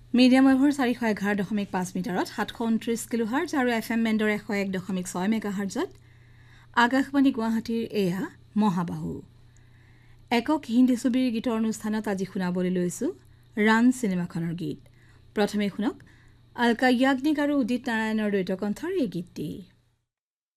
medium ৱেভৰ 411.5 মিটাৰত 729 কিলোহাৰ্জ আৰু FM বেণ্ডৰ 101.6 মেগাহাৰ্জত Akashvani গুৱাহাটীৰ এয়া মহাবাহু একক হিন্দী ছবিৰ গীতৰ অনুষ্ঠানত আজি শুনাবলৈ লৈছো ৰান চিনেমাখনৰ গীত প্ৰথমে শুনক আলকা য়াগনিক আৰু উদিত নাৰায়ণৰ দ্বৈত কণ্ঠৰ এই গীতটি